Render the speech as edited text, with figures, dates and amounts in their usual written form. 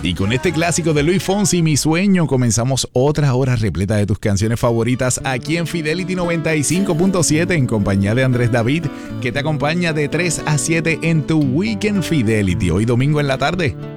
Y con este clásico de Luis Fonsi, Mi Sueño, comenzamos otra hora repleta de tus canciones favoritas aquí en Fidelity 95.7 en compañía de Andrés David, que te acompaña de 3 a 7 en tu Weekend Fidelity. Hoy domingo en la tarde